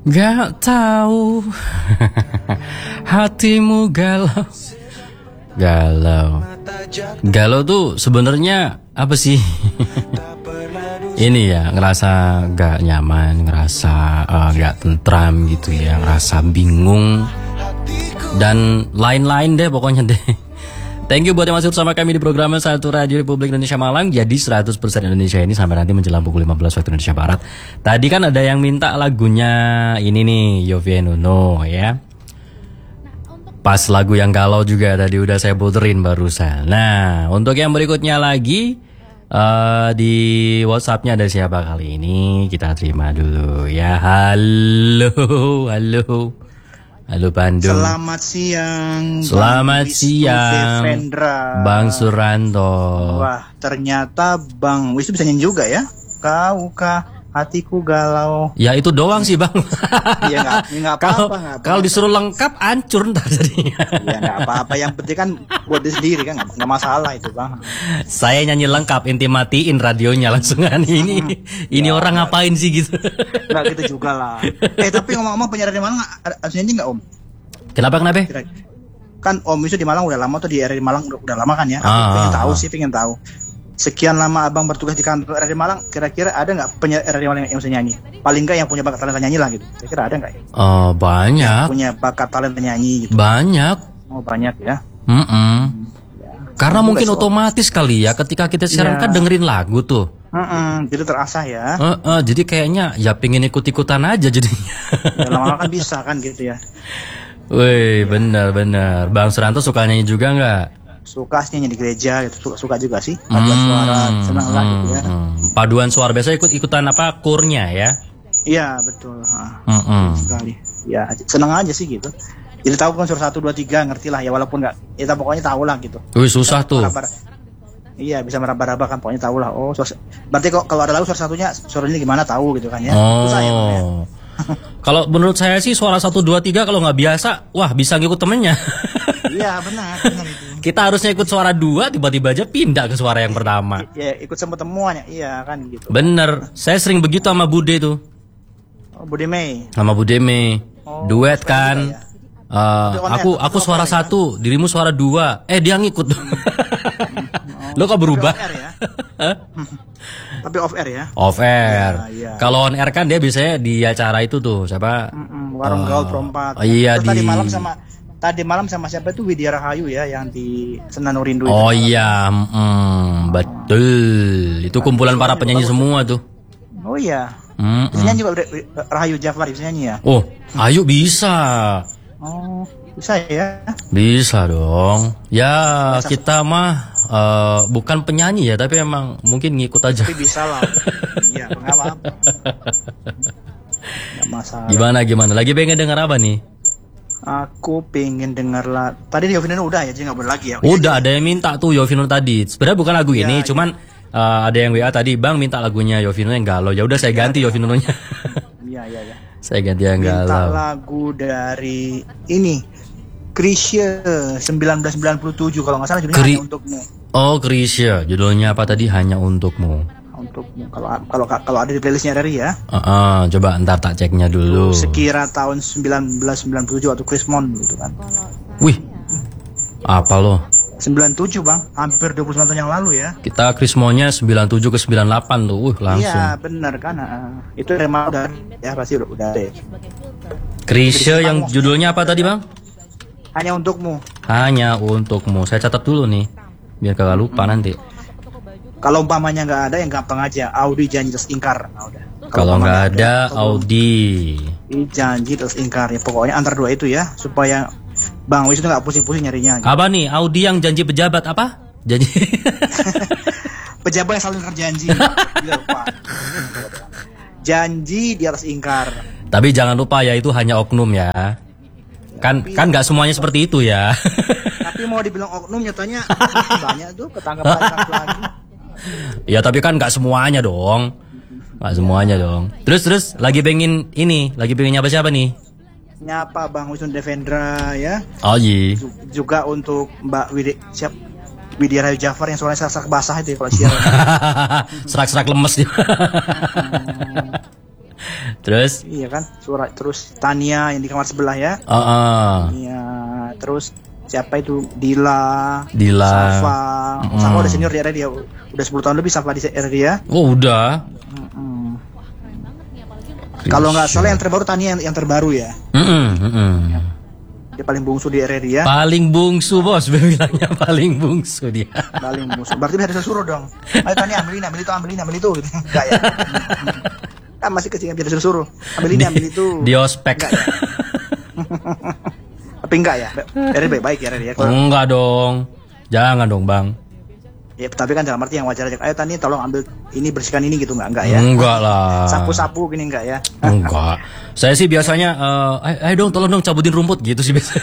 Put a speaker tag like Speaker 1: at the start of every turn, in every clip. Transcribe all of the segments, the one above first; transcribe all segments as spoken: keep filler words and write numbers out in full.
Speaker 1: Gak tahu hatimu galau. Galau. Galau tuh sebenarnya apa sih? Ini ya, ngerasa gak nyaman, ngerasa uh, gak tentram gitu ya, ngerasa bingung dan lain-lain deh pokoknya deh. Thank you buat yang masih bersama kami di program Satu Radio Republik Indonesia Malang. Jadi seratus persen Indonesia ini sampai nanti menjelang pukul lima belas waktu Indonesia Barat. Tadi kan ada yang minta lagunya ini nih, Yovie and Nuno ya. Pas lagu yang galau juga tadi udah saya puterin barusan. Nah, untuk yang berikutnya lagi uh, di WhatsApp-nya ada siapa kali ini? Kita terima dulu ya. Halo, halo. Halo Bandung.
Speaker 2: Selamat siang.
Speaker 1: Selamat
Speaker 2: Bang
Speaker 1: siang.
Speaker 2: Devendra.
Speaker 1: Bang Suranto.
Speaker 2: Wah, ternyata Bang Wisnu bisa nyanyi juga ya. Kau kah hatiku galau.
Speaker 1: Ya itu doang sih Bang.
Speaker 2: Iya enggak enggak apa-apa enggak.
Speaker 1: Kalau disuruh lengkap hancur ntar jadinya.
Speaker 2: Iya enggak apa-apa, yang penting kan buat diri sendiri kan enggak masalah itu Bang.
Speaker 1: Saya nyanyi lengkap, inti matiin radionya langsung kan ini. Hmm. Ini ya, orang enggak ngapain sih gitu.
Speaker 2: Enggak gitu juga lah. Eh tapi ngomong-ngomong penyiar di Malang harus nyanyi enggak Om?
Speaker 1: Kenapa kenapa?
Speaker 2: Kan Om itu di Malang udah lama tuh, di R R I Malang udah, udah lama kan ya. Aku
Speaker 1: ah,
Speaker 2: pengen
Speaker 1: ah,
Speaker 2: tahu
Speaker 1: ah.
Speaker 2: sih, pengen tahu. Sekian lama abang bertugas di kantor R R I Malang, kira-kira ada nggak penyiar R R I Malang yang bisa nyanyi? Paling nggak yang punya bakat talenta nyanyi lah gitu. Kira-kira ada nggak ya?
Speaker 1: Oh banyak.
Speaker 2: Yang punya bakat talenta nyanyi gitu.
Speaker 1: Banyak.
Speaker 2: Oh banyak ya.
Speaker 1: Mm -mm. Ya. Karena mungkin
Speaker 2: so.
Speaker 1: otomatis kali ya, ketika kita siaran ya. Kan dengerin lagu tuh.
Speaker 2: Mm -mm, jadi terasah ya.
Speaker 1: Uh, uh, jadi kayaknya ya pengen ikut-ikutan aja jadinya.
Speaker 2: Ya, lama-lama kan bisa kan gitu ya.
Speaker 1: Wih, ya. benar-benar. Bang Suranto suka nyanyi juga nggak?
Speaker 2: Suka sih nyanyi di gereja gitu, suka, suka juga sih. Paduan hmm, suara, senang lah gitu ya.
Speaker 1: Hmm. Paduan suara biasa ikut-ikutan apa kurnya ya?
Speaker 2: Iya betul.
Speaker 1: Hmm, hmm.
Speaker 2: Sekali. Ya senang aja sih gitu. Jadi tahu kan suara satu dua tiga ngerti lah ya, walaupun nggak, kita pokoknya tahu lah gitu.
Speaker 1: Wih susah
Speaker 2: bisa
Speaker 1: tuh.
Speaker 2: Meraba, iya bisa meraba-raba kan, pokoknya tahu lah. Oh suara, berarti kok kalau ada lagu suara satunya suaranya gimana tahu gitu kan ya?
Speaker 1: Oh.
Speaker 2: Susah ya. ya.
Speaker 1: Kalau menurut saya sih suara satu dua tiga kalau nggak biasa, wah bisa ngikut temennya.
Speaker 2: Iya benar, benar itu.
Speaker 1: Kita harusnya ikut suara dua, tiba-tiba aja pindah ke suara yang pertama.
Speaker 2: Iya, ikut semua temuannya, iya kan gitu.
Speaker 1: Bener, saya sering begitu sama Bude tuh.
Speaker 2: Oh, Bude Mei.
Speaker 1: Sama Bude Mei, oh, duet kan. Ya? Uh, aku air, aku suara satu, ya? Dirimu suara dua. Eh dia ngikut. Oh. Lo kok berubah?
Speaker 2: Tapi off air ya? Tapi off air ya?
Speaker 1: Off air.
Speaker 2: Ya, ya.
Speaker 1: Kalau on air kan dia biasanya di acara itu tuh siapa?
Speaker 2: Mm -mm, Warung uh, Gaul Perempat.
Speaker 1: Oh, iya di.
Speaker 2: Tadi malam sama tadi malam sama siapa itu Widya Rahayu ya yang di Senandung Rindu.
Speaker 1: Oh itu, iya, mm, betul. Itu kumpulan para penyanyi semua tuh.
Speaker 2: Oh iya.
Speaker 1: Mm -mm.
Speaker 2: Bisa nyanyi juga Rahayu Jafar bisa nyanyi ya?
Speaker 1: Oh, ayo bisa.
Speaker 2: Oh, bisa ya?
Speaker 1: Bisa dong. Ya, bisa. Kita mah uh, bukan penyanyi ya, tapi emang mungkin ngikut aja.
Speaker 2: Tapi bisa lah. Iya, enggak apa-apa. Enggak masalah.
Speaker 1: Gimana gimana? Lagi pengen dengar apa nih?
Speaker 2: Aku pengen denger lah. Tadi Yovie and Nuno udah ya, jadi nggak boleh lagi ya.
Speaker 1: Udah, ada yang minta tuh Yovie and Nuno tadi. Sebenarnya bukan lagu ya, ini, ya. Cuman uh, ada yang W A tadi, Bang minta lagunya Yovie and Nuno yang galau. Ya udah saya ganti ya. Yovie and Nuno-nya.
Speaker 2: Iya iya iya.
Speaker 1: Saya ganti yang galau.
Speaker 2: Minta lagu dari ini Krisya sembilan belas sembilan puluh tujuh kalau nggak salah judulnya Kri... Hanya Untukmu.
Speaker 1: Oh Krisya, judulnya apa tadi? Hanya Untukmu.
Speaker 2: Untukmu. Kalau kalau kalau ada di playlistnya dari ya.
Speaker 1: Uh -uh, coba ntar tak ceknya dulu.
Speaker 2: Sekira tahun sembilan belas sembilan puluh tujuh waktu Krismon gitu kan.
Speaker 1: Wih, apa lo?
Speaker 2: sembilan puluh tujuh bang, hampir dua puluh sembilan tahun yang lalu ya.
Speaker 1: Kita Krismonnya sembilan puluh tujuh ke sembilan puluh delapan tuh, uh, langsung.
Speaker 2: Iya benar kan, uh, itu remah udah ya pasti udah udah deh.
Speaker 1: Krisya yang judulnya apa tadi bang?
Speaker 2: Hanya Untukmu.
Speaker 1: Hanya Untukmu, saya catat dulu nih, biar kagak lupa hmm. nanti.
Speaker 2: Kalau umpamanya nggak ada yang gampang aja, Audi janji terus ingkar. Nah, udah.
Speaker 1: Kalau nggak ada, ada Audi.
Speaker 2: Janji terus ingkar ya, pokoknya antara dua itu ya, supaya Bang Wis itu nggak pusing-pusing nyarinya. Gitu.
Speaker 1: Apa nih? Audi yang janji pejabat apa? Janji.
Speaker 2: Pejabat yang selalu ingkar janji. Lupa. Janji di atas ingkar.
Speaker 1: Tapi jangan lupa ya itu hanya oknum ya. Kan tapi, kan nggak semuanya seperti itu ya.
Speaker 2: Tapi mau dibilang oknum nyatanya banyak tuh ketangkap lagi.
Speaker 1: Ya tapi kan nggak semuanya dong. Nggak semuanya dong. Terus terus lagi pengen ini, lagi pengen nyapa siapa nih?
Speaker 2: Nyapa Bang Wisnu Devendra ya.
Speaker 1: Oh iya.
Speaker 2: Juga untuk Mbak Widya siap Widya Rahayu Jafar yang suaranya serak-serak basah itu ya kalau siaran.
Speaker 1: Serak-serak lemes dia. Terus?
Speaker 2: Iya kan, suara terus Tania yang di kamar sebelah ya.
Speaker 1: Uh -uh.
Speaker 2: Iya, terus siapa itu Dila,
Speaker 1: Dila.
Speaker 2: Safa.
Speaker 1: Mm.
Speaker 2: Safa udah senior di R R dia, udah sepuluh tahun lebih Safa di R R dia.
Speaker 1: Oh udah.
Speaker 2: Mm-mm. Kalau nggak salah yang terbaru Tania yang, yang terbaru ya.
Speaker 1: Mm-mm, mm-mm.
Speaker 2: Dia paling bungsu di R R dia.
Speaker 1: Paling bungsu bos, bilangnya paling bungsu dia.
Speaker 2: Paling bungsu. Berarti bisa disuruh dong. Ayo Tania ambil ini, ambil itu, ambil ini, ambil itu. Gitu. Enggak ya. Kan masih kecil bisa disuruh. Ambil ini, ambil itu.
Speaker 1: Di ospek.
Speaker 2: Enggak ya. Tapi enggak ya. R R baik-baik ya R R ya. Kalau...
Speaker 1: Enggak dong. Jangan dong bang.
Speaker 2: Ya tapi kan dalam arti yang wajar aja. Ayo Tania tolong ambil ini, bersihkan ini gitu, enggak enggak ya.
Speaker 1: Enggak lah.
Speaker 2: Sapu-sapu gini enggak ya.
Speaker 1: Enggak. Saya sih biasanya uh, ayo, ayo dong tolong dong cabutin rumput gitu sih biasanya.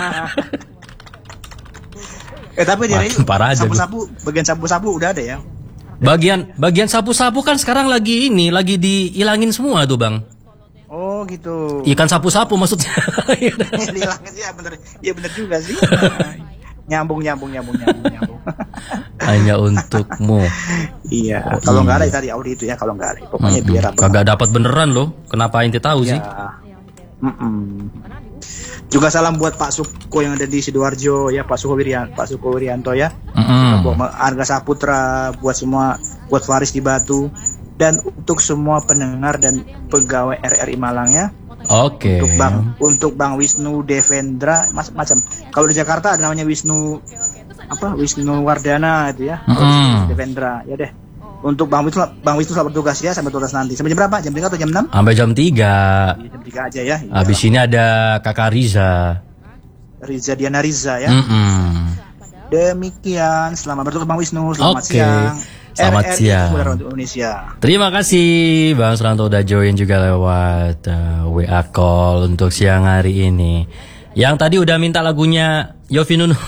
Speaker 2: Eh tapi dia ini
Speaker 1: parah aja
Speaker 2: sapu-sapu, bagian sapu-sapu udah ada ya.
Speaker 1: Bagian bagian sapu-sapu kan sekarang lagi ini lagi dihilangin semua tuh bang.
Speaker 2: Oh gitu.
Speaker 1: Ikan sapu-sapu maksudnya.
Speaker 2: Dihilangin sih ya bener, ya bener juga sih. nyambung nyambung nyambung nyambung nyambung.
Speaker 1: Hanya untukmu.
Speaker 2: Iya. Kalau nggak ada tadi Audi itu ya, kalau nggak ada. Pokoknya
Speaker 1: Mm-mm.
Speaker 2: biar apa?
Speaker 1: Kagak dapat beneran loh. Kenapa ente tahu
Speaker 2: Ya.
Speaker 1: sih?
Speaker 2: Mm-mm. Juga salam buat Pak Suko yang ada di Sidoarjo ya, Pak Suko Wirianto, Pak Suko Wirianto ya.
Speaker 1: Mm-mm.
Speaker 2: Buat Arga Saputra, buat semua, buat Faris di Batu, dan untuk semua pendengar dan pegawai R R I Malang ya.
Speaker 1: Oke.
Speaker 2: Untuk Bang, untuk Bang Wisnu Devendra, macam-macam. Kalau di Jakarta ada namanya Wisnu apa? Wisnu Wardana itu ya.
Speaker 1: Mm-mm.
Speaker 2: Devendra ya deh. Untuk Bang Wisnu, Bang Wisnu selamat bertugas ya sampai tugas nanti. Sampai jam berapa? Jam tiga atau jam enam?
Speaker 1: Sampai jam tiga.
Speaker 2: Ya, jam tiga aja ya.
Speaker 1: Habis ini ada Kakak Riza.
Speaker 2: Riza Diana Riza ya.
Speaker 1: Mm-mm.
Speaker 2: Demikian, selamat bertugas Bang Wisnu, selamat
Speaker 1: Oke.
Speaker 2: siang.
Speaker 1: Selamat
Speaker 2: R R I
Speaker 1: siang.
Speaker 2: Saudara untuk Indonesia.
Speaker 1: Terima kasih Bang Suranto udah join juga lewat uh, W A call untuk siang hari ini. Yang tadi udah minta lagunya Yovie Nuno.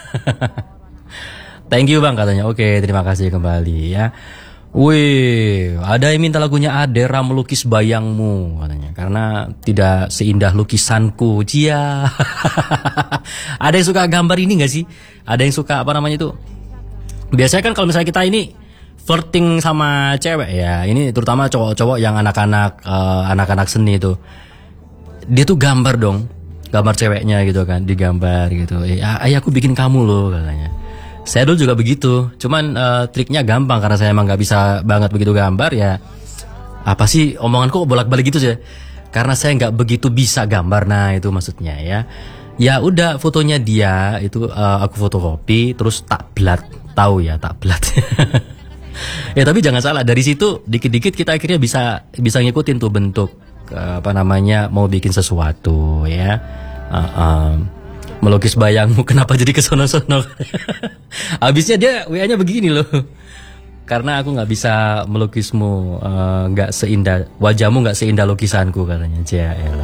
Speaker 1: Thank you Bang katanya. Oke, terima kasih kembali ya. Wih, ada yang minta lagunya Adera Melukis Bayangmu katanya. Karena tidak seindah lukisanku. Cia. Ada yang suka gambar ini gak sih? Ada yang suka apa namanya itu? Biasanya kan kalau misalnya kita ini flirting sama cewek ya, ini terutama cowok-cowok yang anak-anak uh, anak-anak seni itu, dia tuh gambar dong, gambar ceweknya gitu kan, digambar gitu. Eh, ayah aku bikin kamu loh katanya. Saya dulu juga begitu, cuman uh, triknya gampang karena saya emang nggak bisa banget begitu gambar ya. Apa sih omonganku bolak-balik gitu sih? Karena saya nggak begitu bisa gambar, nah itu maksudnya ya. Ya udah fotonya dia itu uh, aku fotokopi terus tak blat, tahu ya tak blat. Ya tapi jangan salah, dari situ dikit-dikit kita akhirnya bisa bisa ngikutin tuh bentuk uh, apa namanya mau bikin sesuatu ya. Uh, um, melukis bayangmu kenapa jadi kesono-sono. Habisnya dia W A-nya begini loh. Karena aku nggak bisa melukismu, nggak uh, seindah wajahmu, nggak seindah lukisanku katanya. Jaelah.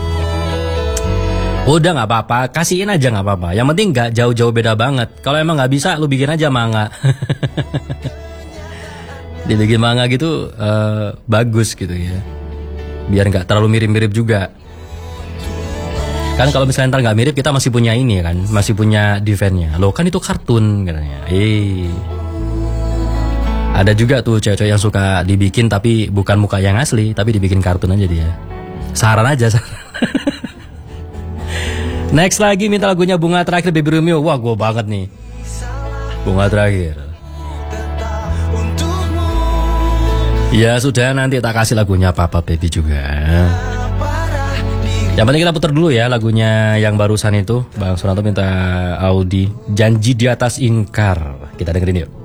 Speaker 1: Udah nggak apa-apa, kasihin aja nggak apa-apa. Yang penting nggak jauh-jauh beda banget. Kalau emang nggak bisa, lu bikin aja manga. Dibikin manga gitu uh, bagus gitu ya. Biar nggak terlalu mirip-mirip juga. Kan kalau misalnya ntar nggak mirip, kita masih punya ini kan, masih punya defense-nya. Loh kan itu kartun katanya. Eh, ada juga tuh cewek-cewek yang suka dibikin tapi bukan muka yang asli, tapi dibikin kartun aja dia. Saran aja, saran. Next lagi minta lagunya Bunga Terakhir Baby Romeo. Wah gue banget nih. Bunga Terakhir. Ya sudah, nanti tak kasih lagunya Papa Baby juga. Yang penting kita putar dulu ya lagunya yang barusan itu. Bang Suranto minta Audi Janji di Atas Ingkar. Kita dengerin yuk.